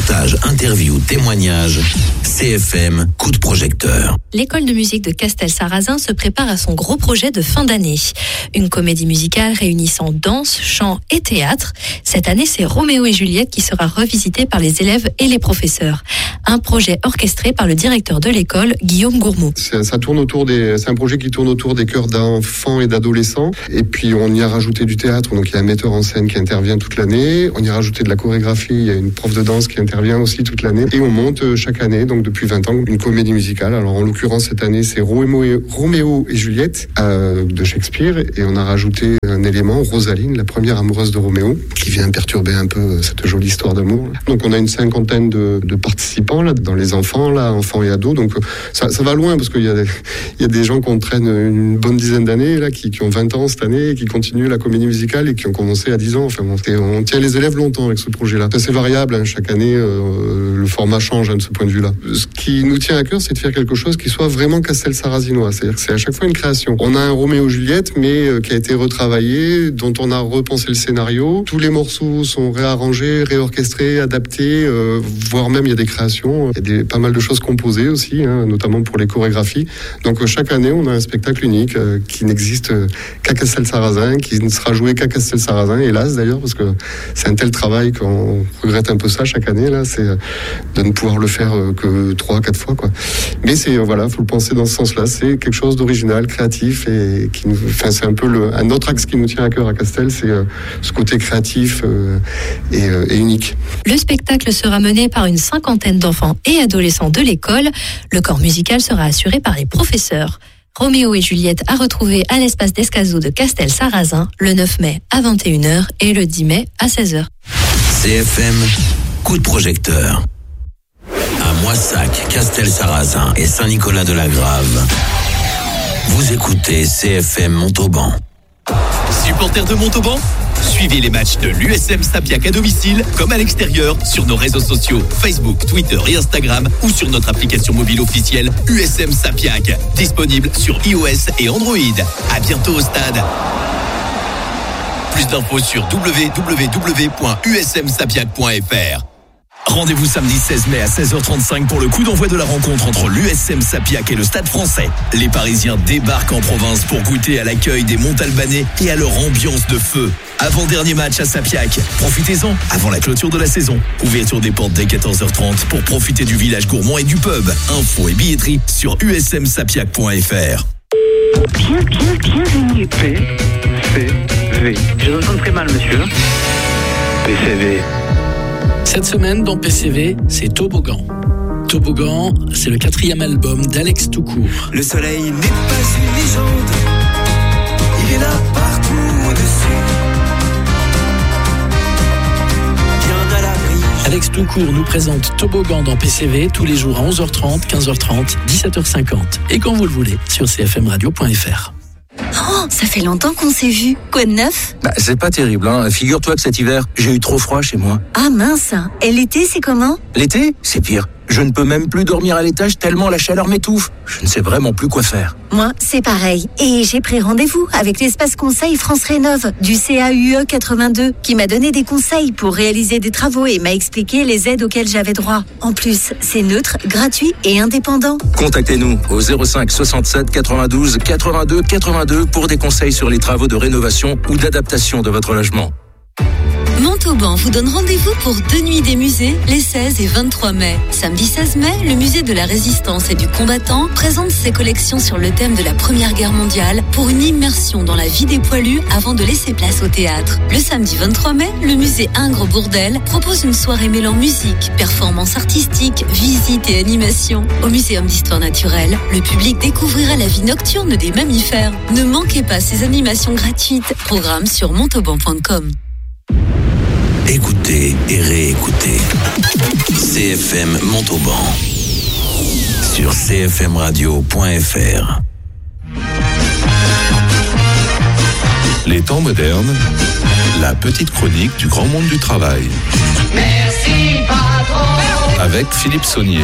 Reportages, interviews, témoignages. CFM, coup de projecteur. L'école de musique de Castel-Sarrazin se prépare à son gros projet de fin d'année. Une comédie musicale réunissant danse, chant et théâtre. Cette année, c'est Roméo et Juliette qui sera revisité par les élèves et les professeurs. Un projet orchestré par le directeur de l'école, Guillaume Gourmaud. C'est un projet qui tourne autour des chœurs d'enfants et d'adolescents. Et puis, on y a rajouté du théâtre. Donc, il y a un metteur en scène qui intervient toute l'année. On y a rajouté de la chorégraphie. Il y a une prof de danse qui intervient aussi toute l'année. Et on monte chaque année, donc depuis 20 ans, une comédie musicale. Alors, en l'occurrence, cette année, c'est Roméo et Juliette de Shakespeare. Et on a rajouté un élément, Rosaline, la première amoureuse de Roméo, qui vient perturber un peu cette jolie histoire d'amour. Donc, on a une cinquantaine de participants là, dans les enfants et ados. Donc, ça va loin parce qu'il y a des gens qu'on traîne une bonne dizaine d'années là, qui ont 20 ans cette année et qui continuent la comédie musicale et qui ont commencé à 10 ans. Enfin, on tient les élèves longtemps avec ce projet-là. C'est variable. Chaque année, le format change de ce point de vue-là. Ce qui nous tient à cœur, c'est de faire quelque chose qui soit vraiment Castel-Sarrazinois. C'est-à-dire que c'est à chaque fois une création. On a un Roméo-Juliette, mais qui a été retravaillé, dont on a repensé le scénario. Tous les morceaux sont réarrangés, réorchestrés, adaptés, voire même il y a des créations. Il y a pas mal de choses composées aussi, notamment pour les chorégraphies. Donc chaque année, on a un spectacle unique qui n'existe qu'à Castel-Sarrazin, qui ne sera joué qu'à Castel-Sarrazin, hélas d'ailleurs, parce que c'est un tel travail qu'on regrette un peu ça chaque année, là, c'est de ne pouvoir le faire que 3-4 fois, quoi. Mais c'est, faut le penser dans ce sens-là, c'est quelque chose d'original, créatif, et c'est un peu un autre axe qui nous tient à cœur à Castel, c'est ce côté créatif et unique. Le spectacle sera mené par une cinquantaine d'enfants et adolescents de l'école. Le corps musical sera assuré par les professeurs. Roméo et Juliette à retrouver à l'espace d'Escazot de Castel-Sarrazin le 9 mai à 21h et le 10 mai à 16h. CFM, coup de projecteur. À Moissac, Castel-Sarrazin et Saint-Nicolas-de-la-Grave. Vous écoutez CFM Montauban. Supporters de Montauban, suivez les matchs de l'USM Sapiac à domicile comme à l'extérieur sur nos réseaux sociaux Facebook, Twitter et Instagram ou sur notre application mobile officielle USM Sapiac, disponible sur iOS et Android. À bientôt au stade. Plus d'infos sur www.usmsapiac.fr. Rendez-vous samedi 16 mai à 16h35 pour le coup d'envoi de la rencontre entre l'USM Sapiac et le Stade Français. Les Parisiens débarquent en province pour goûter à l'accueil des Montalbanais et à leur ambiance de feu. Avant-dernier match à Sapiac. Profitez-en avant la clôture de la saison. Ouverture des portes dès 14h30 pour profiter du village gourmand et du pub. Infos et billetterie sur usmsapiac.fr. Bienvenue. PCV. Je vous entends très mal, monsieur. PCV. Cette semaine, dans PCV, c'est Toboggan. Toboggan, c'est le 4e album d'Alex Toucourt. Le soleil n'est pas une légende, il est là partout au-dessus. Bien à l'abri. Alex Toucourt nous présente Toboggan dans PCV tous les jours à 11h30, 15h30, 17h50. Et quand vous le voulez, sur cfmradio.fr. Oh, ça fait longtemps qu'on s'est vu. Quoi de neuf ? C'est pas terrible, hein. Figure-toi que cet hiver, j'ai eu trop froid chez moi. Ah mince. Et l'été, c'est comment ? L'été, c'est pire. Je ne peux même plus dormir à l'étage tellement la chaleur m'étouffe. Je ne sais vraiment plus quoi faire. Moi, c'est pareil. Et j'ai pris rendez-vous avec l'espace conseil France Rénov du CAUE 82 qui m'a donné des conseils pour réaliser des travaux et m'a expliqué les aides auxquelles j'avais droit. En plus, c'est neutre, gratuit et indépendant. Contactez-nous au 05 67 92 82 82 pour des conseils sur les travaux de rénovation ou d'adaptation de votre logement. Montauban vous donne rendez-vous pour 2 nuits des musées les 16 et 23 mai. Samedi 16 mai, le musée de la Résistance et du combattant présente ses collections sur le thème de la Première Guerre mondiale pour une immersion dans la vie des poilus avant de laisser place au théâtre. Le samedi 23 mai, le musée Ingres-Bourdelle propose une soirée mêlant musique, performances artistiques, visites et animations. Au Muséum d'Histoire Naturelle, le public découvrira la vie nocturne des mammifères. Ne manquez pas ces animations gratuites. Programme sur montauban.com. Écoutez et réécoutez. CFM Montauban sur cfmradio.fr. Les temps modernes, la petite chronique du grand monde du travail. Merci patron. Avec Philippe Saunier.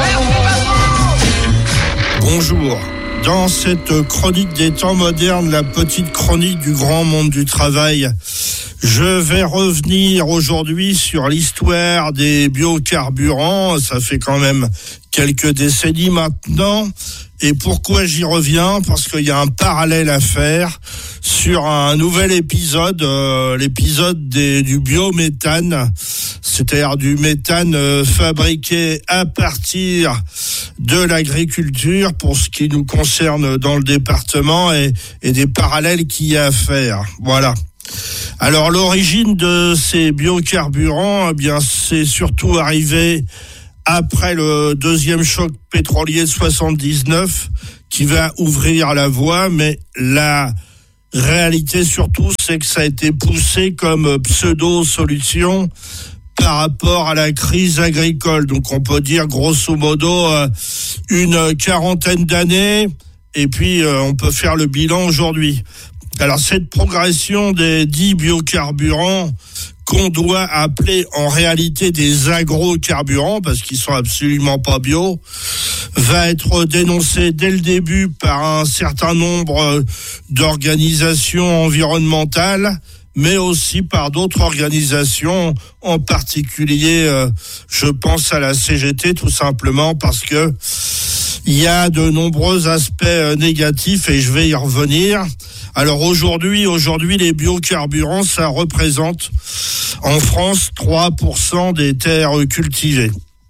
Bonjour. Dans cette chronique des temps modernes, la petite chronique du grand monde du travail, Je vais revenir aujourd'hui sur l'histoire des biocarburants. Ça fait quand même quelques décennies maintenant. Et pourquoi j'y reviens ? Parce qu'il y a un parallèle à faire sur un nouvel épisode, l'épisode du biométhane, c'est-à-dire du méthane fabriqué à partir de l'agriculture pour ce qui nous concerne dans le département et des parallèles qu'il y a à faire. Voilà. Alors l'origine de ces biocarburants, eh bien c'est surtout arrivé après le deuxième choc pétrolier de 79 qui va ouvrir la voie, mais la réalité surtout c'est que ça a été poussé comme pseudo-solution par rapport à la crise agricole. Donc on peut dire grosso modo une quarantaine d'années et puis on peut faire le bilan aujourd'hui. Alors cette progression des dits biocarburants qu'on doit appeler en réalité des agrocarburants parce qu'ils sont absolument pas bio, va être dénoncée dès le début par un certain nombre d'organisations environnementales, mais aussi par d'autres organisations, en particulier, je pense à la CGT tout simplement parce que il y a de nombreux aspects négatifs et je vais y revenir. Alors aujourd'hui, les biocarburants, ça représente en France 3% des terres cultivées.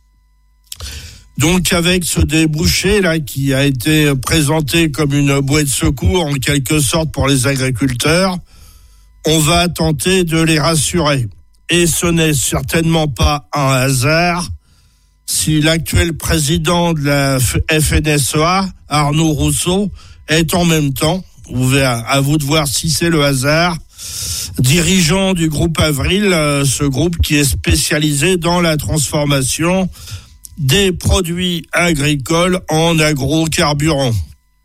Donc avec ce débouché là qui a été présenté comme une bouée de secours en quelque sorte pour les agriculteurs, on va tenter de les rassurer. Et ce n'est certainement pas un hasard si l'actuel président de la FNSEA, Arnaud Rousseau, est en même temps, à vous de voir si c'est le hasard, dirigeant du groupe Avril, ce groupe qui est spécialisé dans la transformation des produits agricoles en agrocarburants.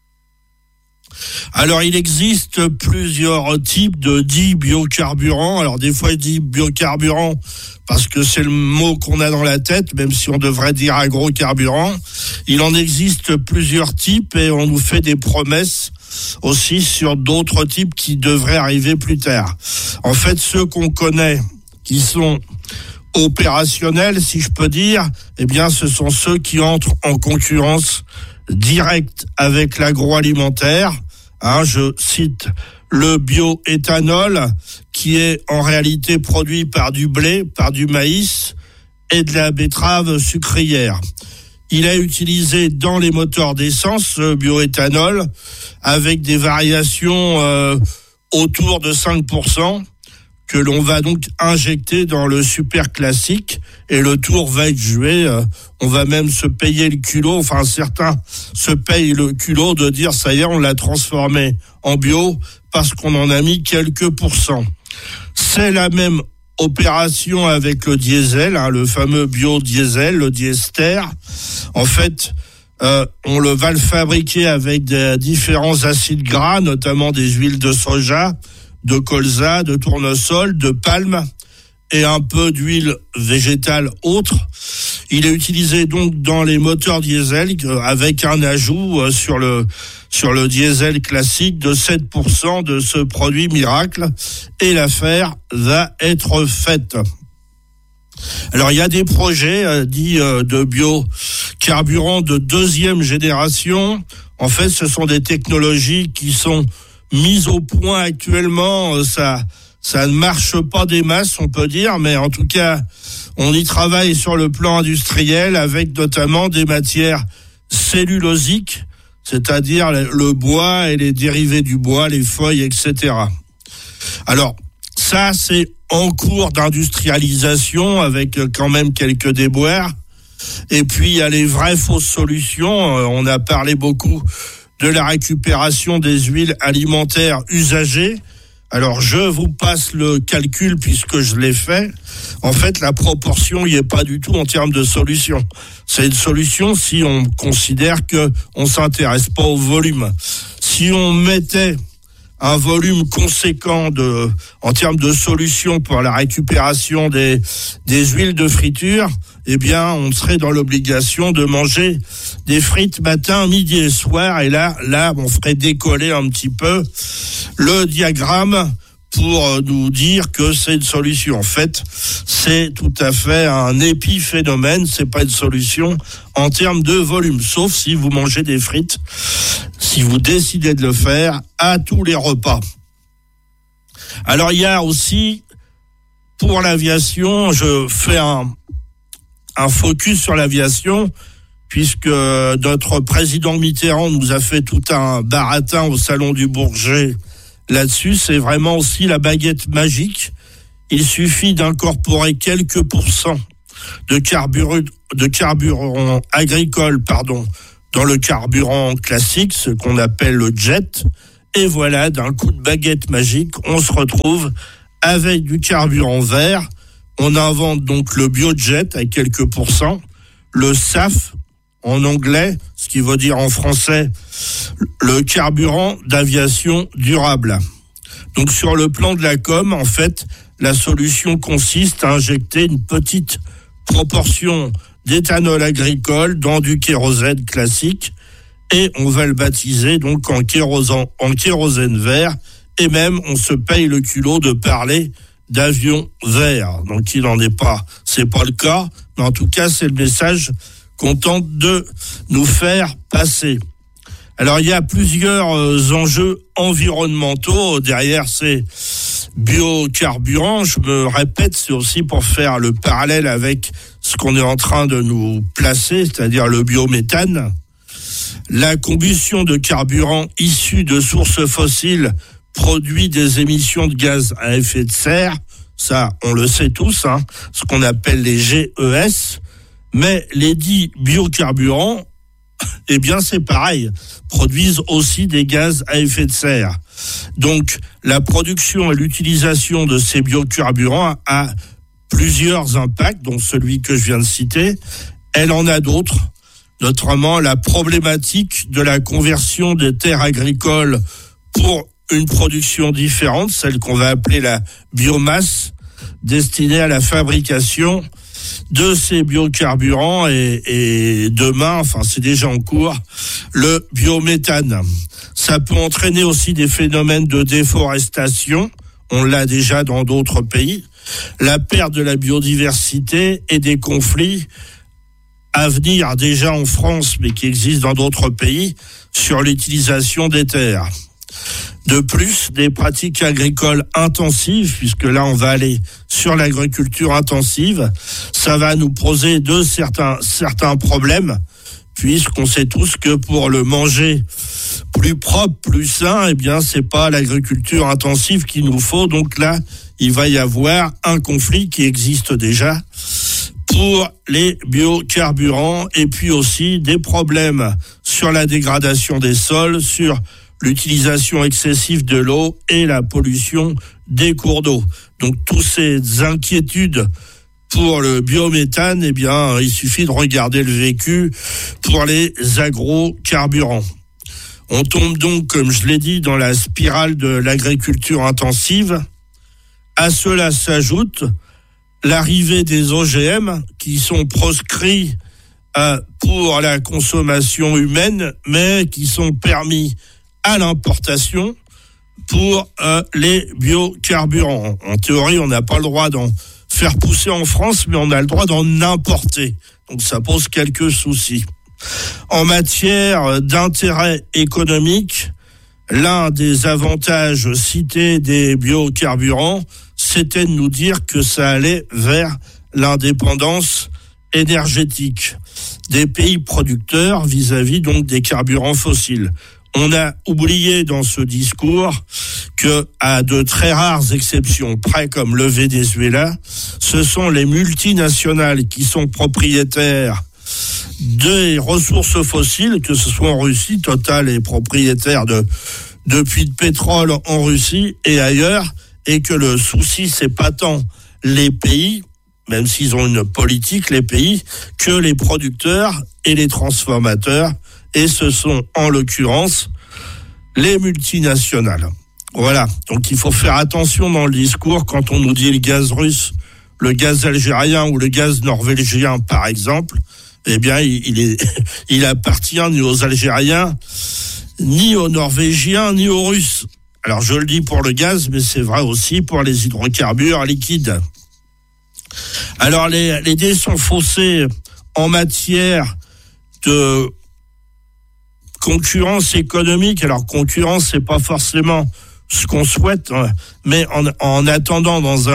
Alors, il existe plusieurs types de dits biocarburants. Alors, des fois, je dis biocarburants parce que c'est le mot qu'on a dans la tête, même si on devrait dire agrocarburant. Il en existe plusieurs types et on nous fait des promesses aussi sur d'autres types qui devraient arriver plus tard. En fait, ceux qu'on connaît, qui sont opérationnels, si je peux dire, eh bien, ce sont ceux qui entrent en concurrence directe avec l'agroalimentaire. Je cite le bioéthanol, qui est en réalité produit par du blé, par du maïs et de la betterave sucrière. Il est utilisé dans les moteurs d'essence, ce bioéthanol, avec des variations autour de 5%, que l'on va donc injecter dans le super classique, et le tour va être joué. On va même se payer le culot, enfin certains se payent le culot de dire ça y est, on l'a transformé en bio parce qu'on en a mis quelques pourcents. C'est la même opération avec le diesel, le fameux biodiesel, le diester. En fait, on va le fabriquer avec des différents acides gras, notamment des huiles de soja, de colza, de tournesol, de palme et un peu d'huile végétale autre. Il est utilisé donc dans les moteurs diesel avec un ajout sur le diesel classique de 7% de ce produit miracle, et l'affaire va être faite. Alors il y a des projets dits de biocarburants de deuxième génération. En fait, ce sont des technologies qui sont mises au point actuellement. Ça ne marche pas des masses, on peut dire, mais en tout cas, on y travaille sur le plan industriel avec notamment des matières cellulosiques, c'est-à-dire le bois et les dérivés du bois, les feuilles, etc. Alors, ça, c'est en cours d'industrialisation avec quand même quelques déboires. Et puis, il y a les vraies fausses solutions. On a parlé beaucoup de la récupération des huiles alimentaires usagées. Alors, je vous passe le calcul puisque je l'ai fait. En fait, la proportion n'y est pas du tout en termes de solution. C'est une solution si on considère que on s'intéresse pas au volume. Si on mettait un volume conséquent en termes de solution pour la récupération des huiles de friture, eh bien, on serait dans l'obligation de manger des frites matin, midi et soir. Et là, on ferait décoller un petit peu le diagramme pour nous dire que c'est une solution. En fait, c'est tout à fait un épiphénomène, c'est pas une solution en termes de volume, sauf si vous mangez des frites, si vous décidez de le faire à tous les repas. Alors il y a aussi, pour l'aviation, je fais un focus sur l'aviation, puisque notre président Mitterrand nous a fait tout un baratin au Salon du Bourget là-dessus. C'est vraiment aussi la baguette magique. Il suffit d'incorporer quelques pourcents de carburant agricole, dans le carburant classique, ce qu'on appelle le jet. Et voilà, d'un coup de baguette magique, on se retrouve avec du carburant vert. On invente donc le biojet à quelques pourcents, le SAF en anglais, ce qui veut dire en français le carburant d'aviation durable. Donc sur le plan de la com, en fait, la solution consiste à injecter une petite proportion d'éthanol agricole dans du kérosène classique et on va le baptiser donc en kérosène vert, et même on se paye le culot de parler d'avion vert. Donc il n'en est pas, c'est pas le cas, mais en tout cas c'est le message qu'on tente de nous faire passer. Alors il y a plusieurs enjeux environnementaux derrière ces biocarburants. Je me répète, c'est aussi pour faire le parallèle avec ce qu'on est en train de nous placer, c'est-à-dire le biométhane. La combustion de carburants issus de sources fossiles produit des émissions de gaz à effet de serre, ça on le sait tous, ce qu'on appelle les GES, mais les dits biocarburants, eh bien c'est pareil, produisent aussi des gaz à effet de serre. Donc la production et l'utilisation de ces biocarburants a plusieurs impacts, dont celui que je viens de citer. Elle en a d'autres, notamment la problématique de la conversion des terres agricoles pour une production différente, celle qu'on va appeler la biomasse, destinée à la fabrication de ces biocarburants et demain, enfin c'est déjà en cours, le biométhane. Ça peut entraîner aussi des phénomènes de déforestation, on l'a déjà dans d'autres pays, la perte de la biodiversité et des conflits à venir déjà en France, mais qui existent dans d'autres pays, sur l'utilisation des terres. De plus, des pratiques agricoles intensives, puisque là on va aller sur l'agriculture intensive, ça va nous poser certains problèmes, puisqu'on sait tous que pour le manger plus propre, plus sain, eh bien c'est pas l'agriculture intensive qu'il nous faut. Donc là, il va y avoir un conflit qui existe déjà pour les biocarburants, et puis aussi des problèmes sur la dégradation des sols, sur l'utilisation excessive de l'eau et la pollution des cours d'eau. Donc, toutes ces inquiétudes pour le biométhane, eh bien, il suffit de regarder le vécu pour les agrocarburants. On tombe donc, comme je l'ai dit, dans la spirale de l'agriculture intensive. À cela s'ajoute l'arrivée des OGM qui sont proscrits pour la consommation humaine, mais qui sont permis à l'importation pour les biocarburants. En théorie, on n'a pas le droit d'en faire pousser en France, mais on a le droit d'en importer. Donc ça pose quelques soucis. En matière d'intérêt économique, l'un des avantages cités des biocarburants, c'était de nous dire que ça allait vers l'indépendance énergétique des pays producteurs vis-à-vis donc des carburants fossiles. On a oublié dans ce discours que, à de très rares exceptions près, comme le Venezuela, ce sont les multinationales qui sont propriétaires des ressources fossiles, que ce soit en Russie. Total est propriétaire de puits de pétrole en Russie et ailleurs, et que le souci, c'est pas tant les pays, même s'ils ont une politique, les pays, que les producteurs et les transformateurs. Et ce sont, en l'occurrence, les multinationales. Voilà. Donc, il faut faire attention dans le discours quand on nous dit le gaz russe, le gaz algérien ou le gaz norvégien, par exemple. Eh bien, il appartient ni aux Algériens, ni aux Norvégiens, ni aux Russes. Alors je le dis pour le gaz, mais c'est vrai aussi pour les hydrocarbures liquides. Alors les dés sont faussés en matière de concurrence économique. Alors concurrence, c'est pas forcément ce qu'on souhaite, mais en attendant dans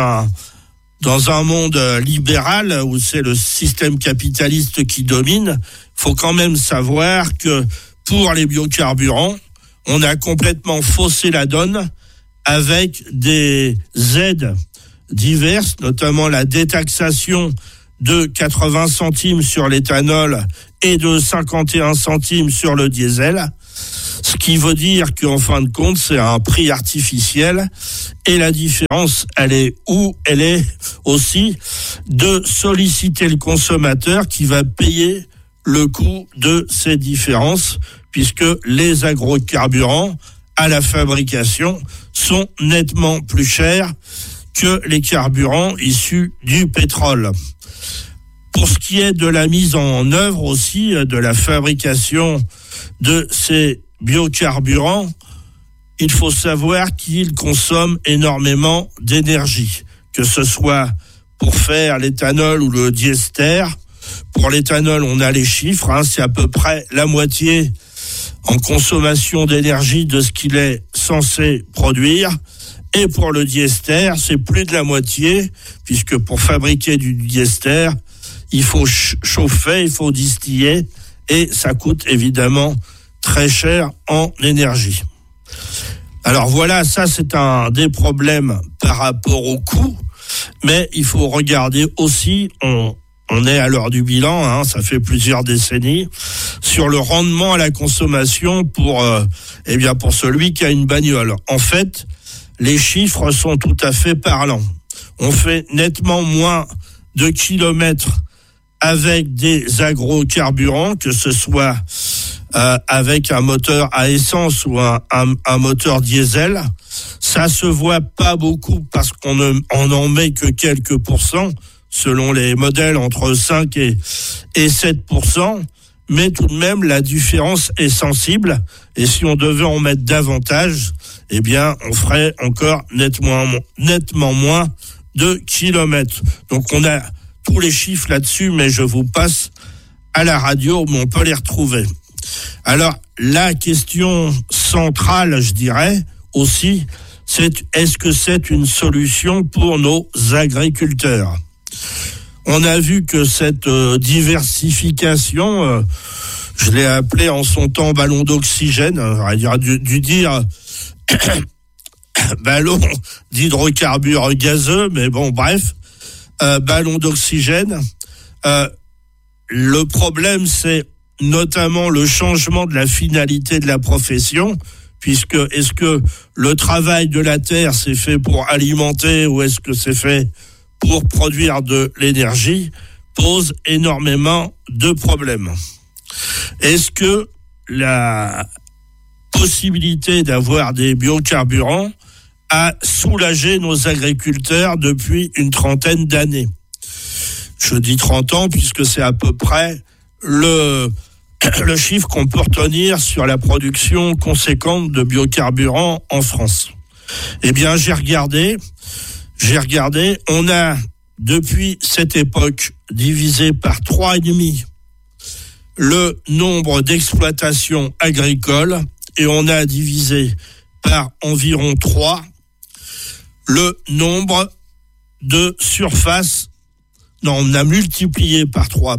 un monde libéral où c'est le système capitaliste qui domine, faut quand même savoir que pour les biocarburants, on a complètement faussé la donne avec des aides diverses, notamment la détaxation de 80 centimes sur l'éthanol et de 51 centimes sur le diesel, ce qui veut dire qu'en fin de compte, c'est un prix artificiel. Et la différence, elle est où? Elle est aussi de solliciter le consommateur qui va payer le coût de ces différences, puisque les agrocarburants à la fabrication sont nettement plus chers que les carburants issus du pétrole. Pour ce qui est de la mise en œuvre aussi de la fabrication de ces biocarburants, il faut savoir qu'ils consomment énormément d'énergie, que ce soit pour faire l'éthanol ou le diester. Pour l'éthanol, on a les chiffres, c'est à peu près la moitié en consommation d'énergie de ce qu'il est censé produire. Et pour le diester, c'est plus de la moitié, puisque pour fabriquer du diester, il faut chauffer, il faut distiller, et ça coûte évidemment très cher en énergie. Alors voilà, ça c'est un des problèmes par rapport au coût, mais il faut regarder aussi, on est à l'heure du bilan, ça fait plusieurs décennies, sur le rendement à la consommation pour celui qui a une bagnole. En fait, les chiffres sont tout à fait parlants. On fait nettement moins de kilomètres avec des agrocarburants, que ce soit avec un moteur à essence ou un moteur diesel. Ça se voit pas beaucoup parce qu'on en met que quelques pourcents, selon les modèles entre 5 et 7%, mais tout de même la différence est sensible, et si on devait en mettre davantage, eh bien on ferait encore nettement moins de kilomètres. Donc on a tous les chiffres là-dessus, mais je vous passe à la radio où on peut les retrouver. Alors la question centrale, je dirais aussi, c'est est-ce que c'est une solution pour nos agriculteurs ? On a vu que cette diversification, je l'ai appelée en son temps ballon d'oxygène, on va dire ballon d'hydrocarbures gazeux, mais bon, bref, ballon d'oxygène. Le problème, c'est notamment le changement de la finalité de la profession, puisque est-ce que le travail de la terre c'est fait pour alimenter ou est-ce que c'est fait pour produire de l'énergie, pose énormément de problèmes. Est-ce que la possibilité d'avoir des biocarburants a soulagé nos agriculteurs depuis une trentaine d'années? Je dis 30 ans puisque c'est à peu près le chiffre qu'on peut retenir sur la production conséquente de biocarburants en France. Eh bien, j'ai regardé, on a depuis cette époque divisé par 3,5 le nombre d'exploitations agricoles et on a divisé par environ 3 le nombre de surfaces. Non, on a multiplié par 3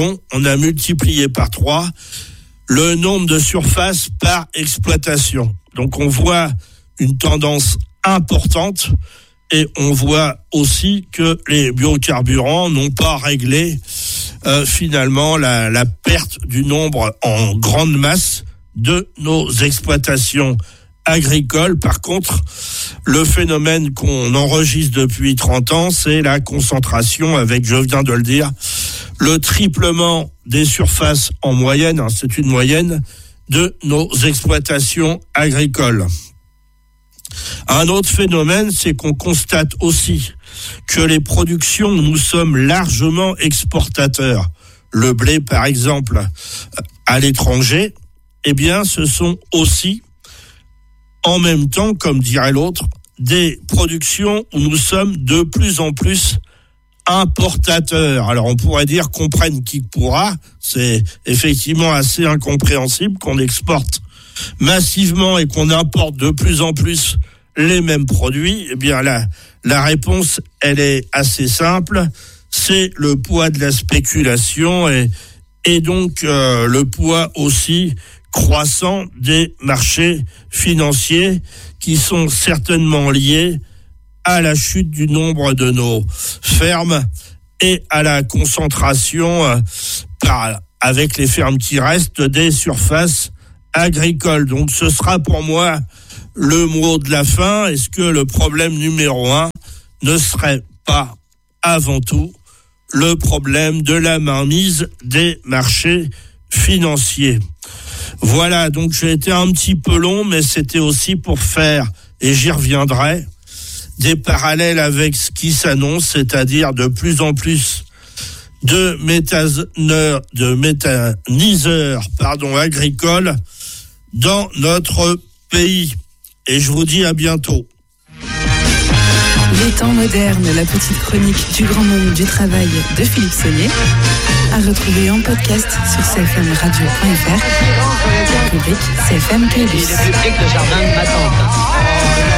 le nombre de surfaces par exploitation. Donc on voit une tendance importante. Et on voit aussi que les biocarburants n'ont pas réglé finalement la perte du nombre en grande masse de nos exploitations agricoles. Par contre, le phénomène qu'on enregistre depuis 30 ans, c'est la concentration avec, je viens de le dire, le triplement des surfaces en moyenne, c'est une moyenne, de nos exploitations agricoles. Un autre phénomène, c'est qu'on constate aussi que les productions, nous sommes largement exportateurs. Le blé, par exemple, à l'étranger, eh bien, ce sont aussi en même temps, comme dirait l'autre, des productions où nous sommes de plus en plus importateurs. Alors on pourrait dire qu'on prenne qui pourra, c'est effectivement assez incompréhensible qu'on exporte massivement et qu'on importe de plus en plus les mêmes produits. Eh bien la réponse, elle est assez simple, c'est le poids de la spéculation et donc le poids aussi croissant des marchés financiers qui sont certainement liés à la chute du nombre de nos fermes et à la concentration avec les fermes qui restent des surfaces agricoles. Donc ce sera pour moi le mot de la fin. Est-ce que le problème numéro 1 ne serait pas avant tout le problème de la mainmise des marchés financiers? Voilà, donc j'ai été un petit peu long, mais c'était aussi pour faire, et j'y reviendrai, des parallèles avec ce qui s'annonce, c'est-à-dire de plus en plus de méthaniseurs agricoles dans notre pays. Et je vous dis à bientôt. Les temps modernes, la petite chronique du grand monde du travail de Philippe Saunier, à retrouver en podcast sur cfmradio.fr, rubrique CFM Campus. J'ai le public de jardin de ma tante.